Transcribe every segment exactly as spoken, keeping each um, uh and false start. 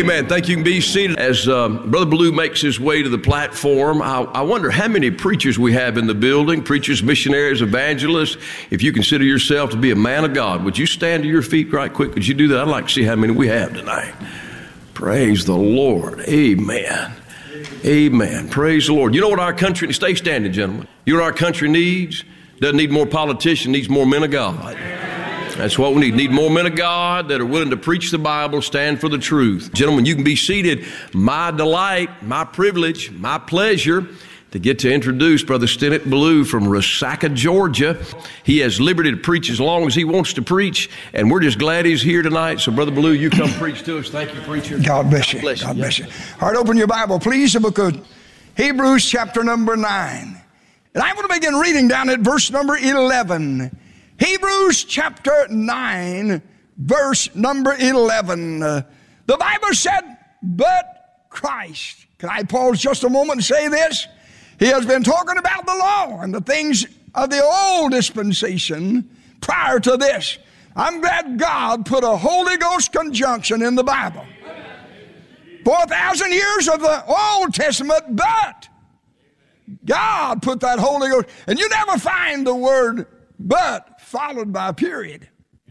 Amen. Thank you. You can be seated. As uh, Brother Blue makes his way to the platform, I, I wonder how many preachers we have in the building, preachers, missionaries, evangelists. If you consider yourself to be a man of God, would you stand to your feet right quick? Would you do that? I'd like to see how many we have tonight. Praise the Lord. Amen. Amen. Praise the Lord. You know what our country, stay standing, gentlemen. You know what our country needs? Doesn't need more politicians, needs more men of God. That's what we need. Need more men of God that are willing to preach the Bible, stand for the truth. Gentlemen, you can be seated. My delight, my privilege, my pleasure to get to introduce Brother Stennett Blue from Resaca, Georgia. He has liberty to preach as long as he wants to preach, and we're just glad he's here tonight. So, Brother Blue, you come preach to us. Thank you, preacher. God bless you. God bless you. God bless you. All right, open your Bible, please, the book of Hebrews, chapter number nine. And I want to begin reading down at verse number eleven. Hebrews chapter nine, verse number eleven. Uh, the Bible said, but Christ. Can I pause just a moment and say this? He has been talking about the law and the things of the old dispensation prior to this. I'm glad God put a Holy Ghost conjunction in the Bible. four thousand years of the Old Testament, but God put that Holy Ghost. And you never find the word but followed by a period.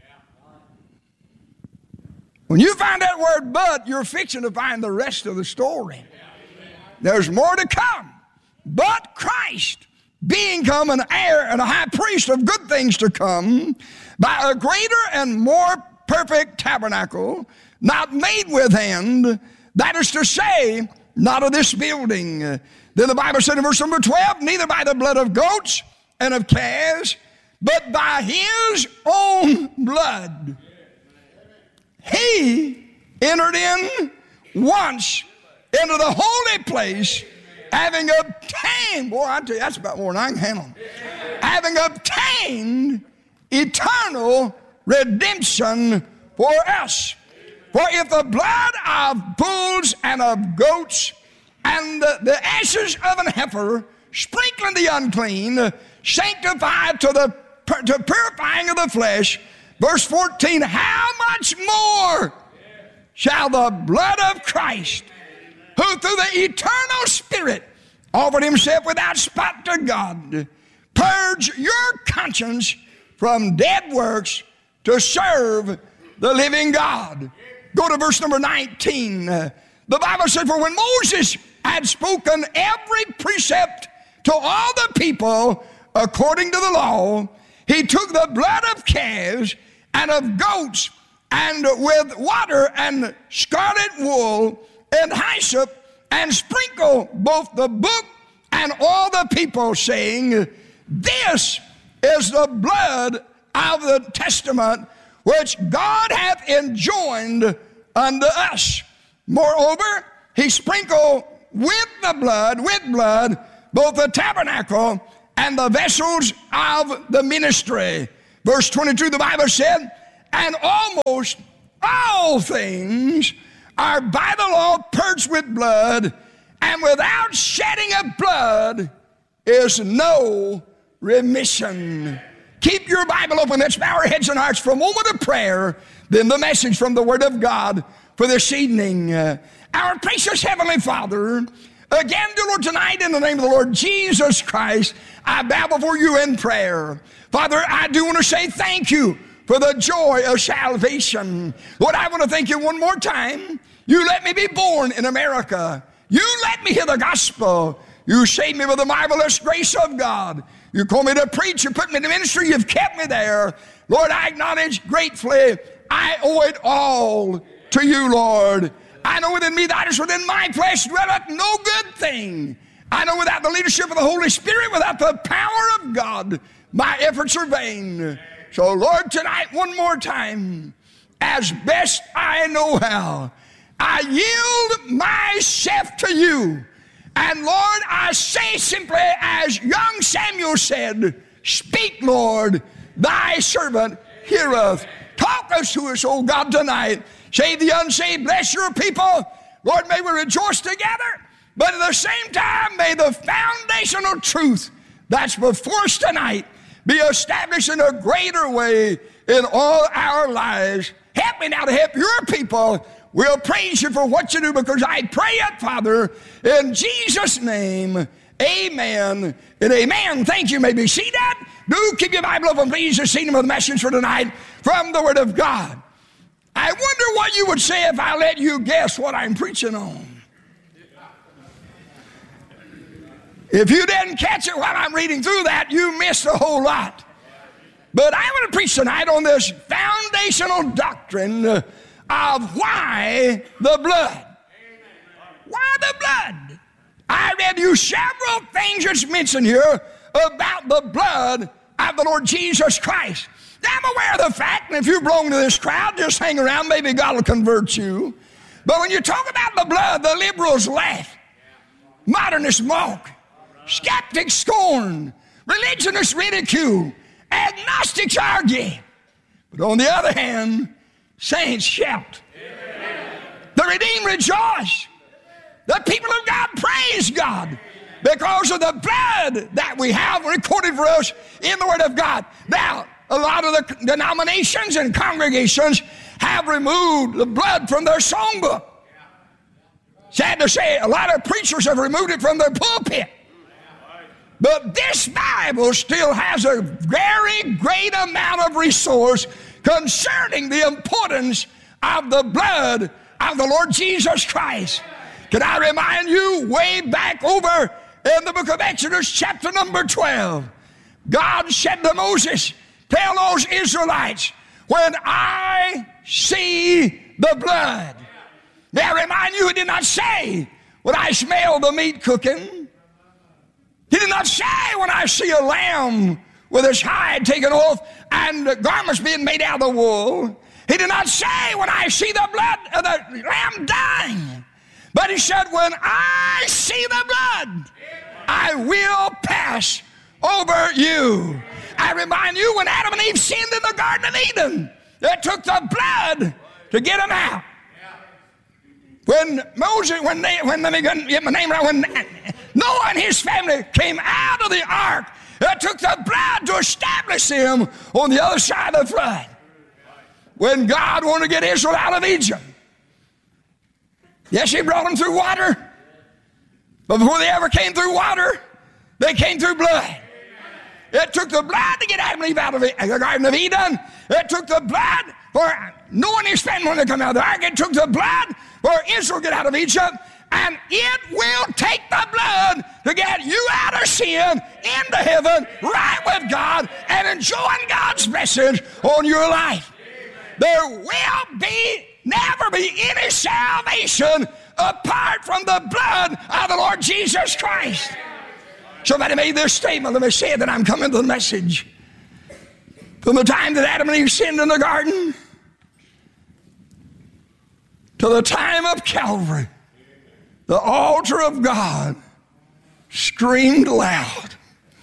When you find that word but, you're fixing to find the rest of the story. There's more to come. But Christ, being come an heir and a high priest of good things to come, by a greater and more perfect tabernacle, not made with hand, that is to say, not of this building. Then the Bible said in verse number twelve, neither by the blood of goats and of calves, but by his own blood. He entered in once into the holy place, having obtained, boy, I tell you, that's about more than I can handle. Having obtained eternal redemption for us. For if the blood of bulls and of goats and the, the ashes of an heifer, sprinkling the unclean, sanctified to the to purifying of the flesh, verse fourteen, how much more shall the blood of Christ, who through the eternal Spirit offered himself without spot to God, purge your conscience from dead works to serve the living God. Go to verse number nineteen. The Bible said, for when Moses had spoken every precept to all the people according to the law, he took the blood of calves and of goats, and with water and scarlet wool and hyssop, and sprinkled both the book and all the people, saying, this is the blood of the testament which God hath enjoined unto us. Moreover, he sprinkled with the blood, with blood, both the tabernacle and the vessels of the ministry. Verse twenty-two, the Bible said, and almost all things are by the law purged with blood, and without shedding of blood is no remission. Keep your Bible open. Let's bow our heads and hearts for a moment of prayer, then the message from the Word of God for this evening. Uh, our precious Heavenly Father, again, dear Lord, tonight in the name of the Lord Jesus Christ, I bow before you in prayer. Father, I do want to say thank you for the joy of salvation. Lord, I want to thank you one more time. You let me be born in America. You let me hear the gospel. You saved me with the marvelous grace of God. You called me to preach. You put me in the ministry. You've kept me there. Lord, I acknowledge gratefully I owe it all to you, Lord. I know within me that is within my flesh dwelleth no good thing. I know without the leadership of the Holy Spirit, without the power of God, my efforts are vain. So, Lord, tonight, one more time, as best I know how, I yield myself to you. And, Lord, I say simply as young Samuel said, speak, Lord, thy servant heareth. Talk us to us, oh God, tonight. Save the unsaved, bless your people. Lord, may we rejoice together. But at the same time, may the foundational truth that's before us tonight be established in a greater way in all our lives Help me now to help your people. We'll praise you for what you do, because I pray it, Father, in Jesus' name. Amen and amen. Thank you. You may be seated. Do keep your Bible open, please, to see the message for tonight from the Word of God. I wonder what you would say if I let you guess what I'm preaching on. If you didn't catch it while I'm reading through that, you missed a whole lot. But I want to preach tonight on this foundational doctrine of why the blood. Why the blood? I read you several things that's mentioned here about the blood of the Lord Jesus Christ. Now, I'm aware of the fact, and if you belong to this crowd, just hang around, maybe God will convert you. But when you talk about the blood, the liberals laugh, modernists mock, skeptics scorn, religionists ridicule, agnostics argue. But on the other hand, saints shout. Amen. The redeemed rejoice. The people of God praise God because of the blood that we have recorded for us in the Word of God. Now, a lot of the denominations and congregations have removed the blood from their songbook. Sad to say, a lot of preachers have removed it from their pulpit. But this Bible still has a very great amount of resource concerning the importance of the blood of the Lord Jesus Christ. Can I remind you, way back over in the book of Exodus, chapter number twelve, God said to Moses, tell those Israelites, when I see the blood. May I remind you, he did not say, when I smell the meat cooking. He did not say, when I see a lamb with its hide taken off and the garments being made out of the wool. He did not say, when I see the blood of the lamb dying. But he said, when I see the blood, I will pass over you. I remind you, when Adam and Eve sinned in the Garden of Eden, it took the blood to get them out. When Moses, when they, when let me get my name right, when Noah and his family came out of the ark, it took the blood to establish them on the other side of the flood. When God wanted to get Israel out of Egypt, yes, he brought them through water, but before they ever came through water, they came through blood. It took the blood to get Adam and Eve out of the Garden of Eden. It took the blood for Noah and his family when they come out of the ark. It took the blood for Israel to get out of Egypt. And it will take the blood to get you out of sin, into heaven, right with God, and enjoying God's blessings on your life. There will be, never be any salvation apart from the blood of the Lord Jesus Christ. Somebody made this statement. Let me say it, then I'm coming to the message. From the time that Adam and Eve sinned in the garden to the time of Calvary, the altar of God screamed loud,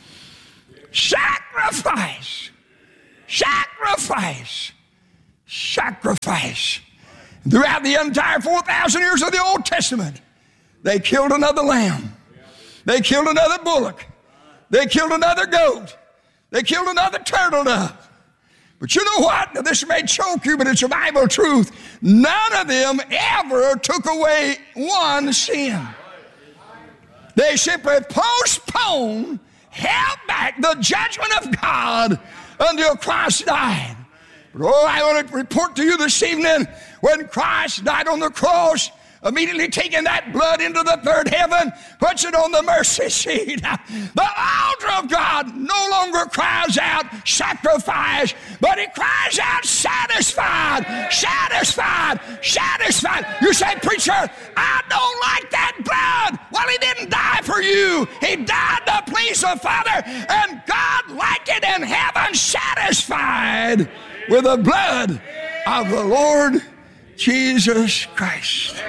sacrifice, sacrifice, sacrifice. Throughout the entire four thousand years of the Old Testament, they killed another lamb. They killed another bullock. They killed another goat. They killed another turtle dove. But you know what? Now, this may choke you, but it's a Bible truth. None of them ever took away one sin. They simply postponed, held back the judgment of God until Christ died. But oh, I want to report to you this evening, when Christ died on the cross, immediately taking that blood into the third heaven, puts it on the mercy seat. The altar of God no longer cries out sacrifice, but it cries out satisfied, satisfied, satisfied. You say, preacher, I don't like that blood. Well, he didn't die for you. He died to please the Father, and God liked it in heaven, satisfied with the blood of the Lord Jesus Christ.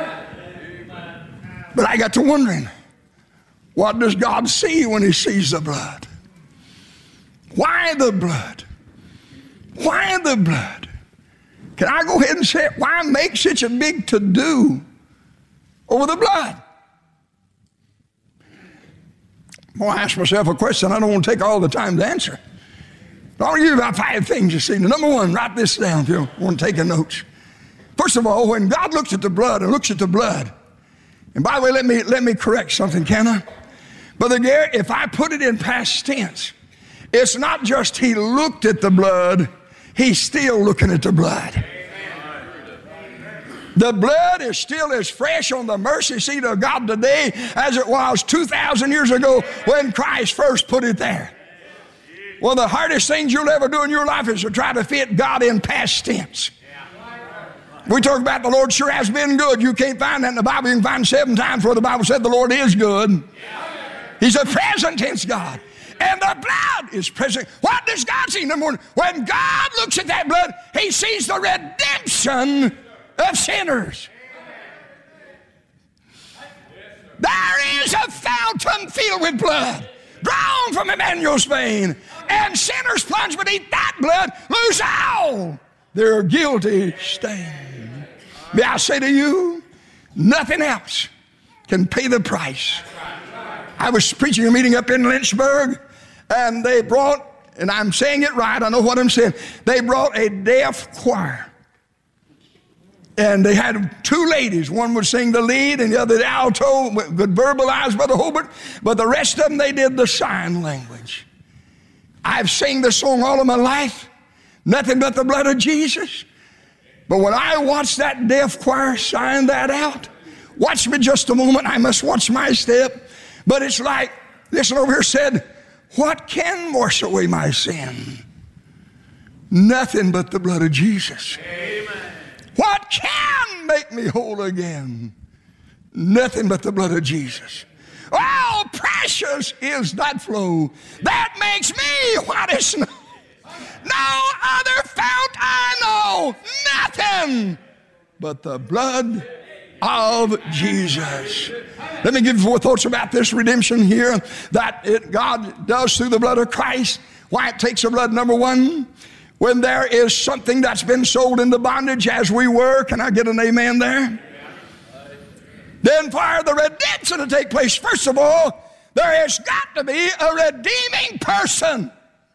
But I got to wondering, what does God see when he sees the blood? Why the blood? Why the blood? Can I go ahead and say it? Why make such a big to-do over the blood? I'm going to ask myself a question I don't want to take all the time to answer. But I want to give you about five things this evening. Number one, write this down if you want to take a note. First of all, when God looks at the blood and looks at the blood, and by the way, let me, let me correct something, can I? Brother Gary, if I put it in past tense, it's not just he looked at the blood, he's still looking at the blood. The blood is still as fresh on the mercy seat of God today as it was two thousand years ago when Christ first put it there. One of the hardest things you'll ever do in your life is to try to fit God in past tense. We talk about the Lord sure has been good. You can't find that in the Bible. You can find seven times where the Bible said the Lord is good. He's a present tense God. And the blood is present. What does God see? Number one, when God looks at that blood, he sees the redemption of sinners. There is a fountain filled with blood, drawn from Emmanuel's vein, and sinners plunged beneath that blood lose all their guilty stain. May I say to you, nothing else can pay the price. I was preaching a meeting up in Lynchburg, and they brought, and I'm saying it right, I know what I'm saying, they brought a deaf choir. And they had two ladies. One would sing the lead and the other the alto, could verbalize Brother Hobart. But the rest of them, they did the sign language. I've sang this song all of my life. Nothing but the blood of Jesus. But when I watched that deaf choir sign that out, watch me just a moment. I must watch my step. But it's like, this one over here said, what can wash away my sin? Nothing but the blood of Jesus. Amen. What can make me whole again? Nothing but the blood of Jesus. Oh, precious is that flow that makes me white as snow. No other fount I know, nothing but the blood of Jesus. Let me give you four thoughts about this redemption here that it, God does through the blood of Christ. Why it takes the blood. Number one, when there is something that's been sold into bondage as we were, can I get an amen there? Then for the redemption to take place, first of all, there has got to be a redeeming person.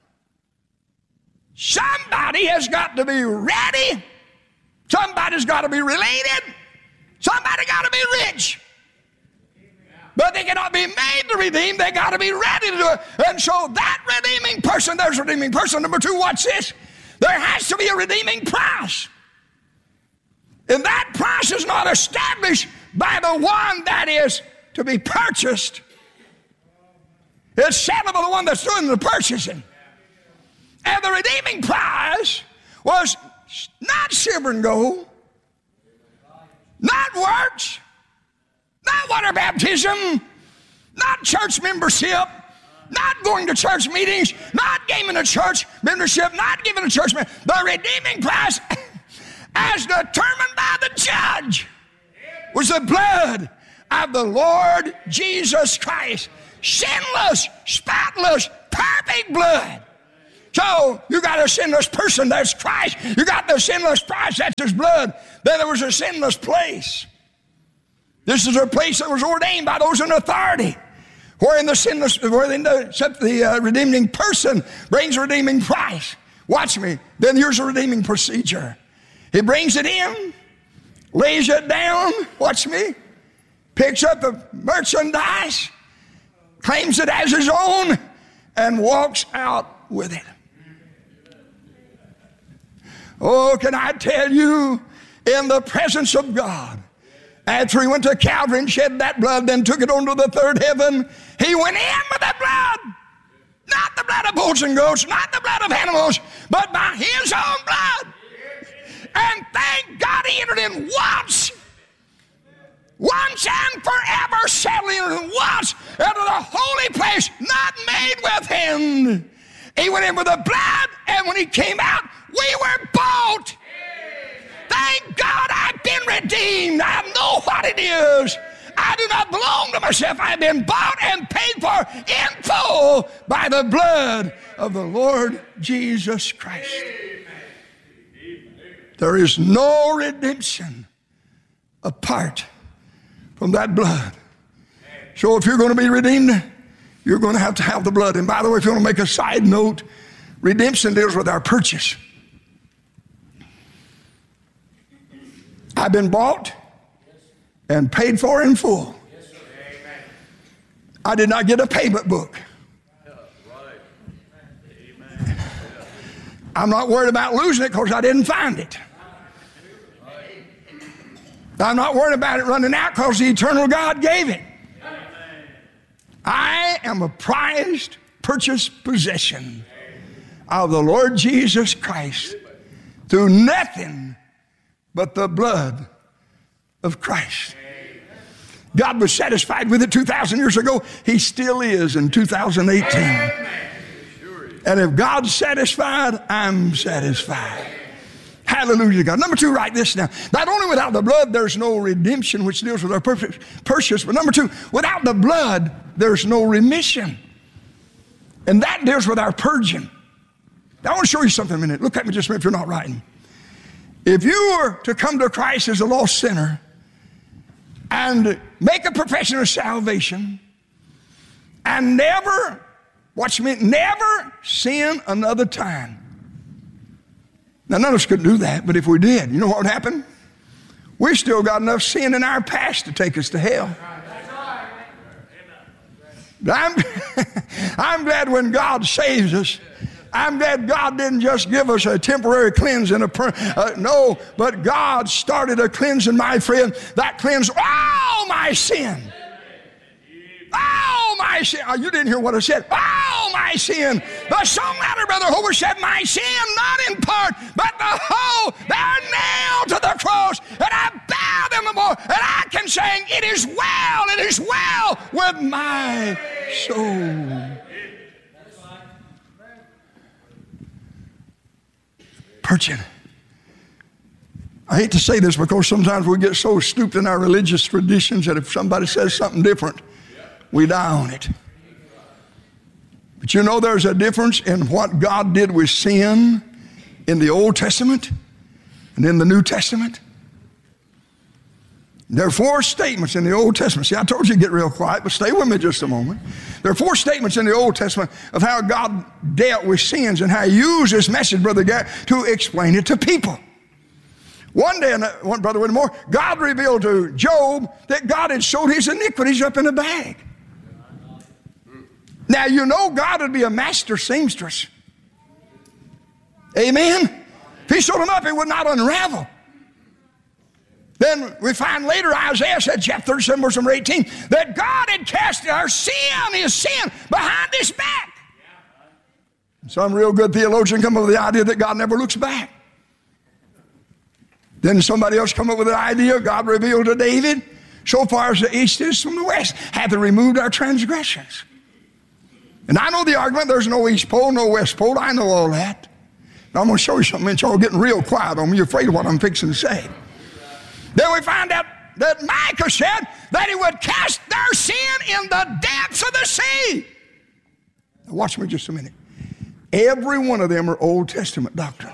Somebody has got to be ready. Somebody's got to be related. Somebody got to be rich. But they cannot be made to redeem. They got to be ready to do it. And so that redeeming person, there's a redeeming person. Number two, watch this. There has to be a redeeming price. And that price is not established by the one that is to be purchased. It's settled by the one that's doing the purchasing. And the redeeming price was not silver and gold, not works, not water baptism, not church membership, not going to church meetings, not giving a church membership, not giving a church membership. The redeeming price, as determined by the judge, was the blood of the Lord Jesus Christ. Sinless, spotless, perfect blood. So you got a sinless person, that's Christ. You got the sinless price, that's his blood. Then there was a sinless place. This is a place that was ordained by those in authority, wherein the sinless, wherein the, except the uh, redeeming person brings a redeeming price. Watch me. Then here's a redeeming procedure. He brings it in, lays it down, watch me, picks up the merchandise, claims it as his own, and walks out with it. Oh, can I tell you, in the presence of God, after he went to Calvary and shed that blood, then took it on to the third heaven, he went in with that blood. Not the blood of bulls and goats, not the blood of animals, but by his own blood. And thank God he entered in once. Once and forever settling in once into the holy place not made with hand. He went in with the blood, and when he came out, we were bought. Thank God I've been redeemed. I know what it is. I do not belong to myself. I've been bought and paid for in full by the blood of the Lord Jesus Christ. There is no redemption apart from that blood. So if you're going to be redeemed, you're going to have to have the blood. And by the way, if you want to make a side note, Redemption deals with our purchase. I've been bought and paid for in full. I did not get a payment book. I'm not worried about losing it because I didn't find it. I'm not worried about it running out because the eternal God gave it. I am a prized, purchased possession of the Lord Jesus Christ through nothing but the blood of Christ. God was satisfied with it two thousand years ago. He still is in two thousand eighteen. And if God's satisfied, I'm satisfied. Hallelujah to God. Number two, write this down. Not only without the blood, there's no redemption, which deals with our purchase, but number two, without the blood, there's no remission. And that deals with our purging. Now, I want to show you something in a minute. Look at me just a minute if you're not writing. If you were to come to Christ as a lost sinner and make a profession of salvation and never, watch me, never sin another time. Now, none of us could do that, but if we did, you know what would happen? We still got enough sin in our past to take us to hell. I'm, I'm glad when God saves us, I'm glad God didn't just give us a temporary cleansing. A per, uh, no, but God started a cleansing, my friend, that cleansed all my sin. All my sin. Oh, you didn't hear what I said. All my sin. The songwriter, Brother Hoover, said, my sin, not in part, but the whole, they're nailed to the cross, and I bow them the more, and I can sing, it is well, it is well with my soul. Purchasing. I hate to say this because sometimes we get so stooped in our religious traditions that if somebody says something different, we die on it. But you know there's a difference in what God did with sin in the Old Testament and in the New Testament. There are four statements in the Old Testament. See, I told you to get real quiet, but stay with me just a moment. There are four statements in the Old Testament of how God dealt with sins and how he used this message, Brother Gary, to explain it to people. One day, one Brother Whittemore, God revealed to Job that God had sewed his iniquities up in a bag. Now, you know God would be a master seamstress. Amen? If he sewed them up, it would not unravel. Then we find later, Isaiah said, chapter thirty-seven, verse number eighteen, that God had cast our sin, his sin, behind his back. Some real good theologian come up with the idea that God never looks back. Then somebody else come up with the idea, God revealed to David, so far as the east is from the west, hath he removed our transgressions. And I know the argument, there's no east pole, no west pole, I know all that. Now I'm going to show you something, and y'all getting real quiet on me, you're afraid of what I'm fixing to say. Then we find out that Micah said that he would cast their sin in the depths of the sea. Now watch me just a minute. Every one of them are Old Testament doctrine.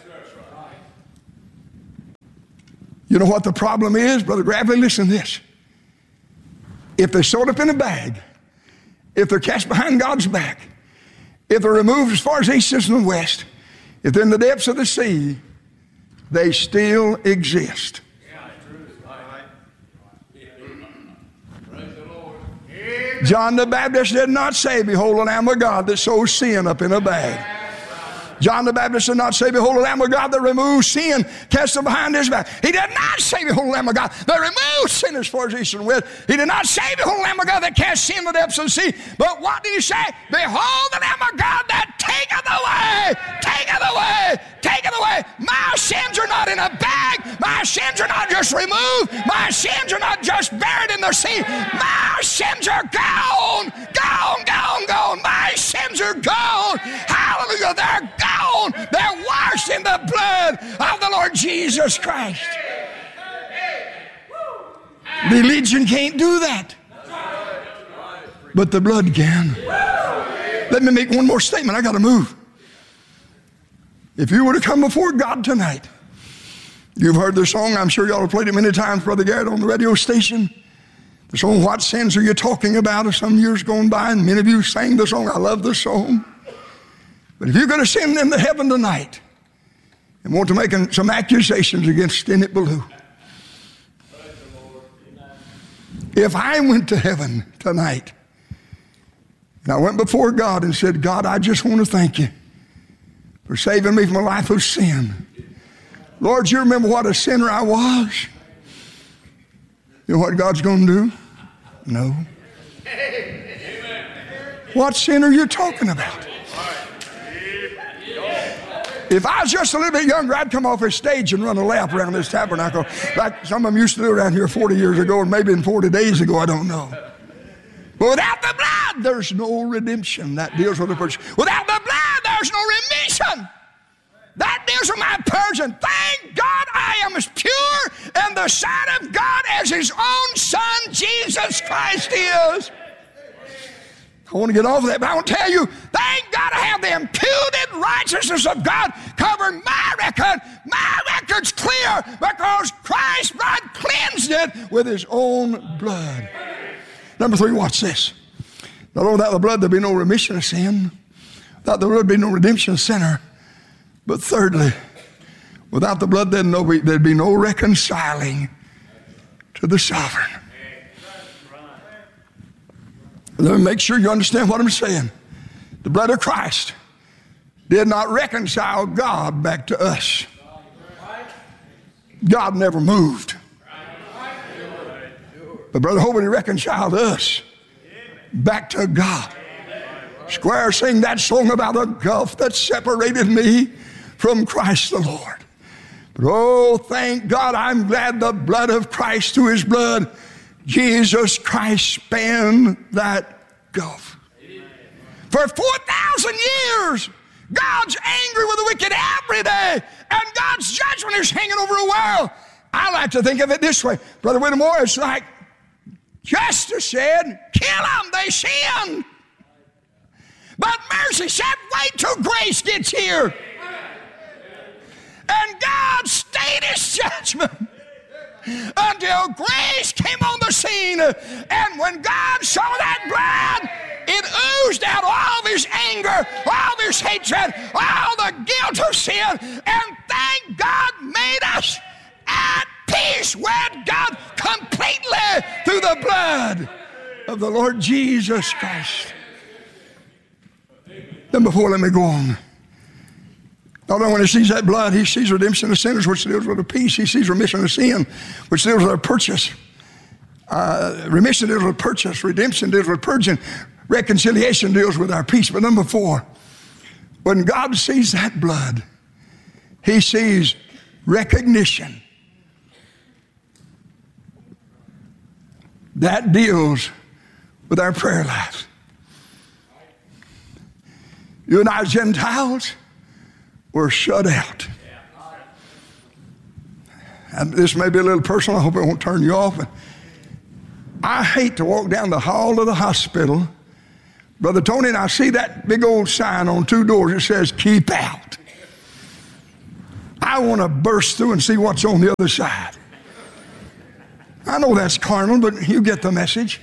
You know what the problem is? Brother Gravely, listen to this. If they're sewed up in a bag, if they're cast behind God's back, if they're removed as far as east is from the west, if they're in the depths of the sea, they still exist. John the Baptist did not say, behold, the Lamb of God that sows sin up in a bag. John the Baptist did not say, behold, the Lamb of God that removes sin, cast it behind his back. He did not say, behold, the Lamb of God that removes sin as far as east and west. He did not say, behold, the Lamb of God that casts sin in the depths of the sea. But what did he say? Behold, the Lamb of God that taketh away, taketh away, taketh away. My sins are not in a bag. My sins are not just removed. My sins are not just buried in the sea. My sins are gone, gone, gone, gone. My sins are gone. Hallelujah, they're gone. They're washed in the blood of the Lord Jesus Christ. Religion can't do that, but the blood can. Let me make one more statement. I got to move. If you were to come before God tonight, you've heard the song. I'm sure y'all have played it many times, Brother Garrett, on the radio station. The song, What Sins Are You Talking About? Some years gone by, and many of you sang the song. I love the song. But if you're going to send them to heaven tonight and want to make some accusations against Stennett Ballou, if I went to heaven tonight and I went before God and said, God, I just want to thank you for saving me from a life of sin. Lord, you remember what a sinner I was? You know what God's going to do? No. What sin are you talking about? If I was just a little bit younger, I'd come off this stage and run a lap around this tabernacle like some of them used to do around here forty years ago, or maybe in forty days ago, I don't know. But without the blood, there's no redemption. That deals with the person. Without the blood, there's no remission. That deals with my purging. Thank God I am as pure in the sight of God as His own Son, Jesus Christ, is. I want to get off of that, but I want to tell you, thank God I have the imputed righteousness of God covering my record. My record's clear because Christ's blood cleansed it with His own blood. Number three, watch this. Not only without the blood there'd be no remission of sin, without the blood there'd be no redemption of sinner, but thirdly, without the blood there'd, no, there'd be no reconciling to the sovereign. Let me make sure you understand what I'm saying. The blood of Christ did not reconcile God back to us. God never moved. But Brother Hobart reconciled us back to God. Squire sing that song about the gulf that separated me from Christ the Lord. But oh, thank God, I'm glad the blood of Christ, through His blood, Jesus Christ spanned that gulf. For four thousand years, God's angry with the wicked every day, and God's judgment is hanging over the world. I like to think of it this way. Brother Whittemore, it's like justice said, kill them, they sinned. But mercy said, wait till grace gets here. And God stayed His judgment until grace came on the scene. And when God saw that blood, it oozed out all of His anger, all of His hatred, all the guilt of sin. And thank God made us at peace with God completely through the blood of the Lord Jesus Christ. Then before, let me go on. Not only when He sees that blood, He sees redemption of sinners, which deals with a peace. He sees remission of sin, which deals with a purchase. Uh, remission deals with purchase. Redemption deals with purging. Reconciliation deals with our peace. But number four, when God sees that blood, He sees recognition. That deals with our prayer life. You and I, Gentiles, were shut out. And this may be a little personal. I hope it won't turn you off. But I hate to walk down the hall of the hospital, Brother Tony, and I see that big old sign on two doors that says, keep out. I want to burst through and see what's on the other side. I know that's carnal, but you get the message.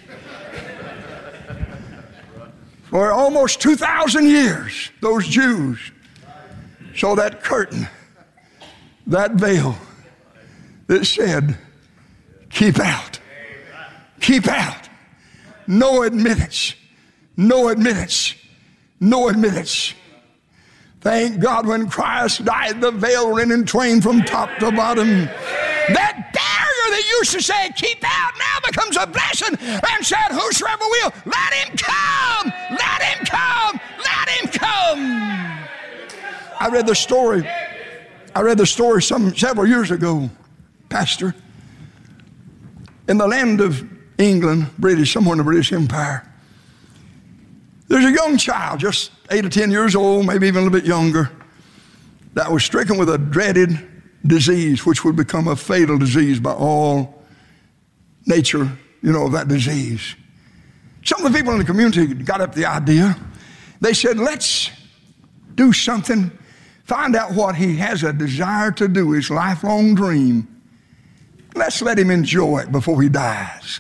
For almost two thousand years, those Jews saw that curtain, that veil that said, keep out, keep out. No admittance, no admittance, no admittance. Thank God when Christ died, the veil rent in twain from top to bottom. That barrier that used to say, keep out, now becomes a blessing and said, whosoever will, let him come, let him come, let him come. I read the story, I read the story some several years ago, Pastor, in the land of England, British, somewhere in the British Empire. There's a young child, just eight or ten years old, maybe even a little bit younger, that was stricken with a dreaded disease, which would become a fatal disease by all nature, you know, of that disease. Some of the people in the community got up the idea. They said, let's do something, find out what he has a desire to do, his lifelong dream. Let's let him enjoy it before he dies.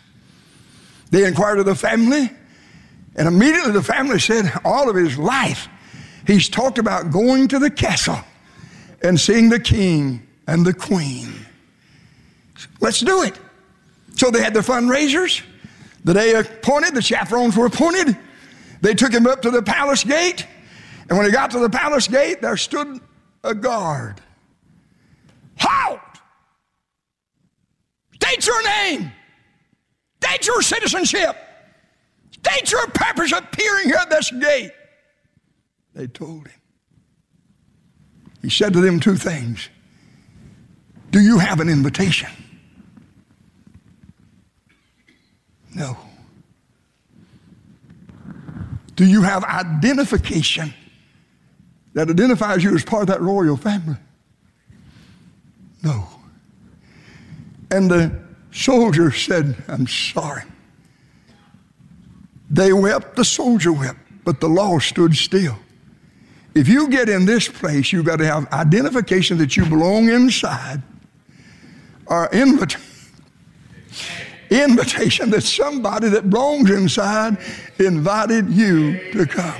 They inquired of the family, and immediately the family said all of his life He's talked about going to the castle and seeing the king and the queen. Let's do it. So they had their fundraisers. The day appointed, the chaperones were appointed. They took him up to the palace gate. And when he got to the palace gate, there stood a guard. Halt! State your name. State your citizenship. State your purpose of appearing here at this gate. They told him. He said to them two things. Do you have an invitation? No. Do you have identification that identifies you as part of that royal family? No. And the soldier said, I'm sorry. They wept, the soldier wept, but the law stood still. If you get in this place, you've got to have identification that you belong inside, or invitation. Invitation that somebody that belongs inside invited you to come.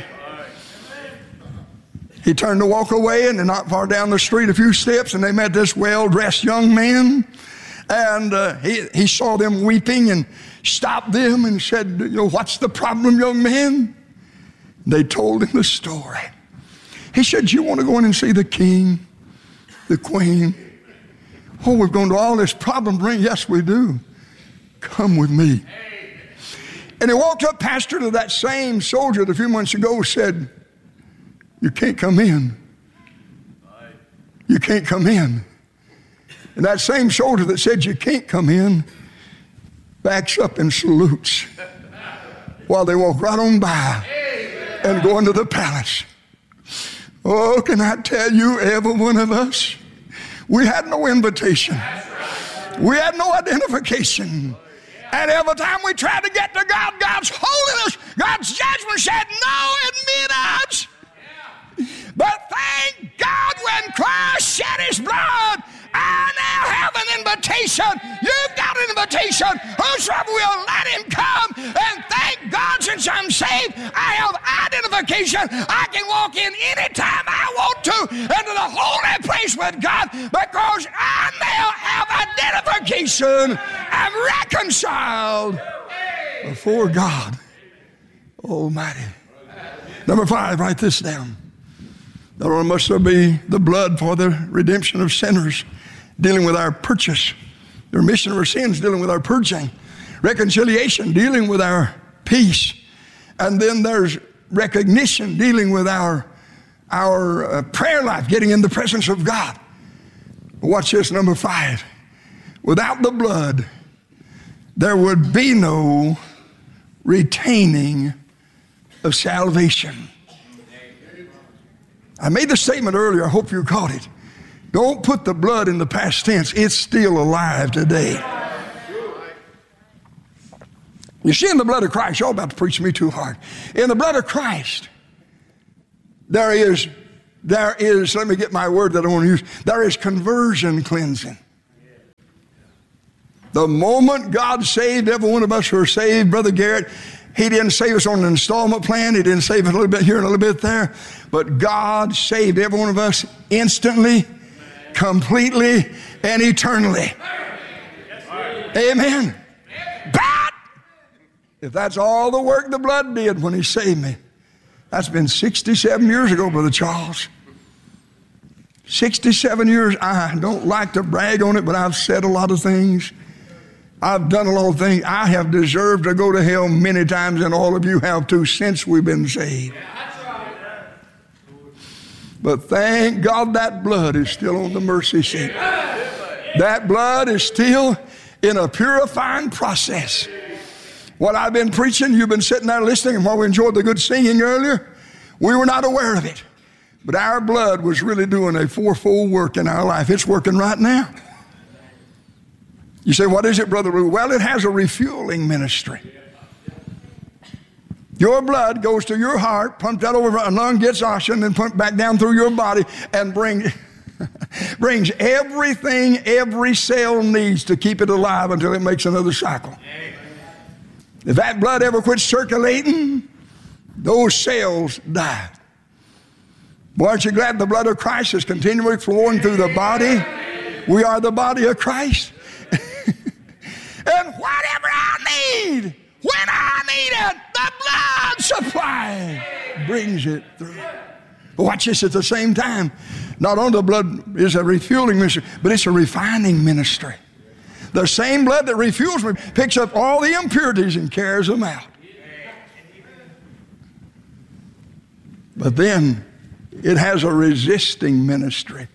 He turned to walk away, and not far down the street, a few steps, and they met this well-dressed young man. And uh, he, he saw them weeping and stopped them and said, you know, what's the problem, young man? They told him the story. He said, you want to go in and see the king, the queen? Oh, we've gone to all this problem ring. Yes, we do. Come with me. And he walked up, pastor, to that same soldier that a few months ago said, you can't come in. You can't come in. And that same soldier that said you can't come in backs up and salutes while they walk right on by and go into the palace. Oh, can I tell you, every one of us, we had no invitation. We had no identification. And every time we tried to get to God, God's holiness, God's judgment said, no, admit us. But thank God when Christ shed his blood, I now have an invitation. You've got an invitation. Whosoever will, let him come. And thank God, since I'm saved, I have identification. I can walk in anytime I want to into the holy place with God because I now have identification. I'm reconciled before God Almighty. Number five, write this down. Not only must there be the blood for the redemption of sinners, dealing with our purchase, the remission of our sins, dealing with our purging, reconciliation, dealing with our peace, and then there's recognition, dealing with our, our uh, prayer life, getting in the presence of God. Watch this, number five. Without the blood, there would be no retaining of salvation. I made the statement earlier, I hope you caught it. Don't put the blood in the past tense. It's still alive today. You see, in the blood of Christ, y'all about to preach me too hard. In the blood of Christ, there is, there is, let me get my word that I want to use, there is conversion cleansing. The moment God saved every one of us who are saved, Brother Garrett, he didn't save us on an installment plan. He didn't save us a little bit here and a little bit there. But God saved every one of us instantly, completely, and eternally. Amen. But if that's all the work the blood did when he saved me, that's been sixty-seven years ago, Brother Charles. sixty-seven years. I don't like to brag on it, but I've said a lot of things. I've done a lot of things. I have deserved to go to hell many times, and all of you have too, since we've been saved. But thank God that blood is still on the mercy seat. That blood is still in a purifying process. What I've been preaching, you've been sitting there listening, and while we enjoyed the good singing earlier, we were not aware of it. But our blood was really doing a fourfold work in our life. It's working right now. You say, what is it, Brother Lou? Well, it has a refueling ministry. Your blood goes to your heart, pumped out over a lung, gets oxygen, then pumped back down through your body and bring, brings everything every cell needs to keep it alive until it makes another cycle. If that blood ever quits circulating, those cells die. Boy, aren't you glad the blood of Christ is continually flowing through the body? We are the body of Christ. And whatever I need, when I need it, the blood supply brings it through. But watch this, at the same time, not only the blood is a refueling ministry, but it's a refining ministry. The same blood that refuels me picks up all the impurities and carries them out. But then it has a resisting ministry.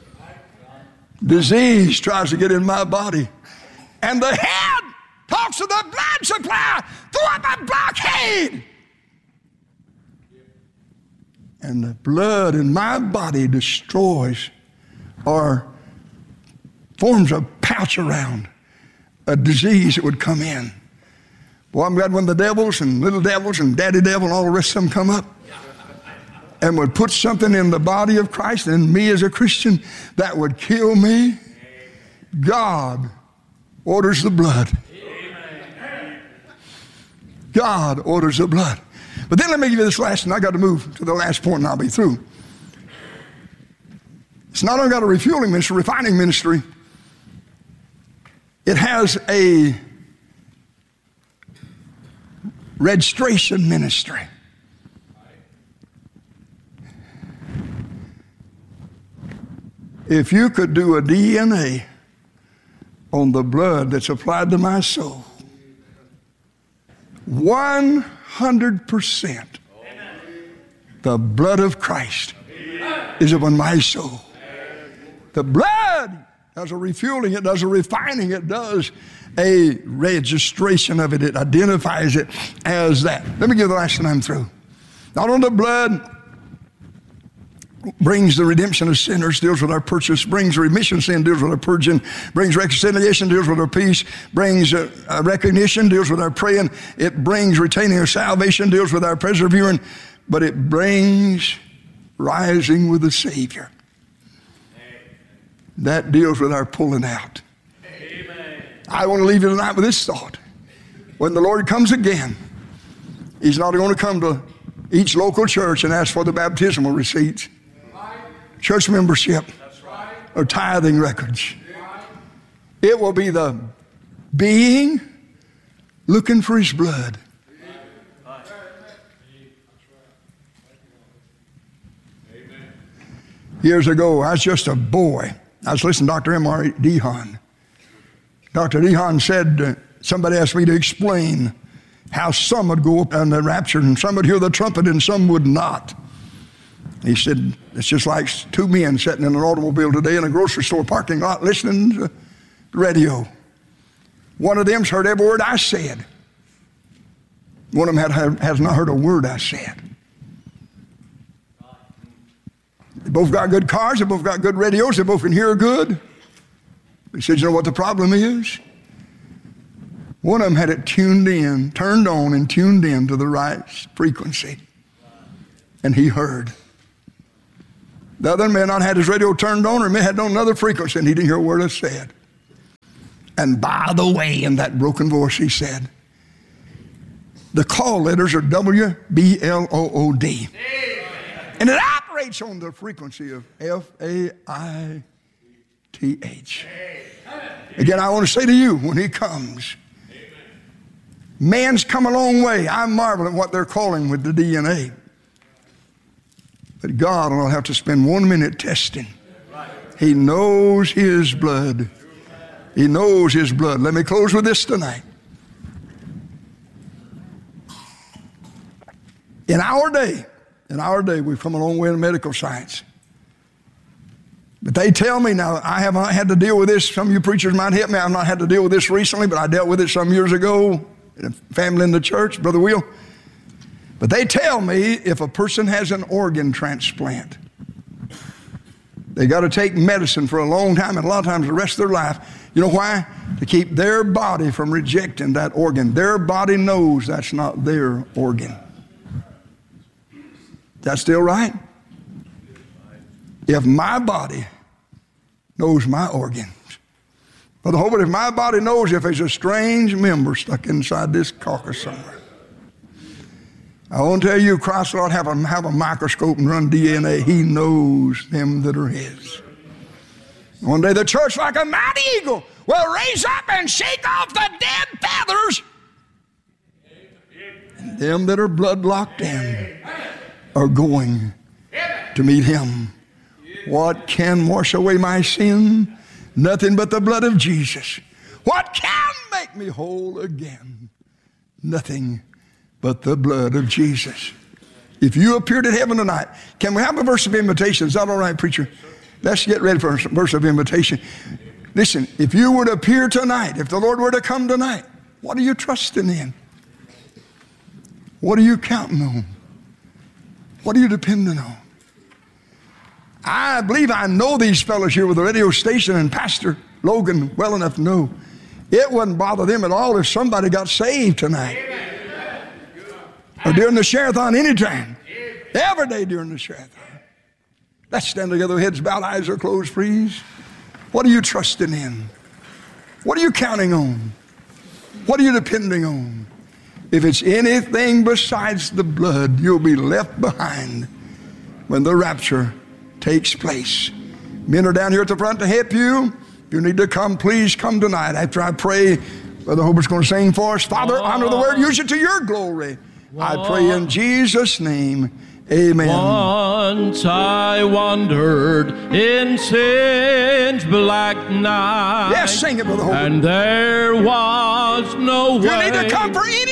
Disease tries to get in my body, and the head talks to the blood supply, throw up a blockade. And the blood in my body destroys or forms a pouch around a disease that would come in. Boy, I'm glad when the devils and little devils and daddy devil and all the rest of them come up and would put something in the body of Christ and me as a Christian that would kill me. God orders the blood. God orders the blood. But then let me give you this last, and I got to move to the last point and I'll be through. It's not only got a refueling ministry, refining ministry. It has a registration ministry. If you could do a D N A on the blood that's applied to my soul, one hundred percent the blood of Christ is upon my soul. The blood does a refueling, it does a refining, it does a registration of it, it identifies it as that. Let me give the last one, I'm through. Not only the blood brings the redemption of sinners, deals with our purchase, brings remission of sin, deals with our purging, brings reconciliation, deals with our peace, brings uh, uh, recognition, deals with our praying, it brings retaining our salvation, deals with our persevering, but it brings rising with the Savior. That deals with our pulling out. Amen. I want to leave you tonight with this thought. When the Lord comes again, He's not going to come to each local church and ask for the baptismal receipts, church membership, or tithing records. It will be the being looking for His blood. Years ago, I was just a boy. I was listening to Doctor M R Dehan. Doctor Dehan said, uh, somebody asked me to explain how some would go up on the rapture and some would hear the trumpet and some would not. He said, it's just like two men sitting in an automobile today in a grocery store parking lot listening to the radio. One of them's heard every word I said. One of them had, has not heard a word I said. They both got good cars, they both got good radios, they both can hear good. He said, you know what the problem is? One of them had it tuned in, turned on and tuned in to the right frequency. And he heard. The other may not had his radio turned on or may had on another frequency and he didn't hear a word I said. And by the way, in that broken voice he said, the call letters are W B L O O D. And it operates on the frequency of F A I T H. Again, I want to say to you, when he comes, man's come a long way. I marvel at what they're calling with the D N A. But God will have to spend one minute testing. He knows His blood. He knows His blood. Let me close with this tonight. In our day, in our day, we've come a long way in medical science. But they tell me now, I have not had to deal with this. Some of you preachers might hit me. I've not had to deal with this recently, but I dealt with it some years ago in a family in the church, Brother Will. But they tell me if a person has an organ transplant, they got to take medicine for a long time and a lot of times the rest of their life. You know why? To keep their body from rejecting that organ. Their body knows that's not their organ. That's still right? If my body knows my organs, Brother Hobart, if my body knows if there's a strange member stuck inside this carcass somewhere, I won't tell you, Christ ought to have a, have a microscope and run D N A. He knows them that are his. One day the church, like a mighty eagle, will raise up and shake off the dead feathers. And them that are blood locked in are going to meet him. What can wash away my sin? Nothing but the blood of Jesus. What can make me whole again? Nothing but the blood of Jesus. If you appeared at heaven tonight, can we have a verse of invitation? Is that all right, preacher? Let's get ready for a verse of invitation. Listen, if you were to appear tonight, if the Lord were to come tonight, what are you trusting in? What are you counting on? What are you depending on? I believe I know these fellows here with the radio station and Pastor Logan well enough to know it wouldn't bother them at all if somebody got saved tonight. Or during the share-a-thon anytime. Every day during the share-a-thon. Let's stand together, heads bowed, eyes are closed, please. What are you trusting in? What are you counting on? What are you depending on? If it's anything besides the blood, you'll be left behind when the rapture takes place. Men are down here at the front to help you. If you need to come, please come tonight. After I pray, Brother Hobart's going to sing for us. Father, honor the word, use it to your glory. I pray in Jesus' name. Amen. Once I wandered in sin's black night. Yes, sing it, Brother Hobart. And there was no If you way. need to come for any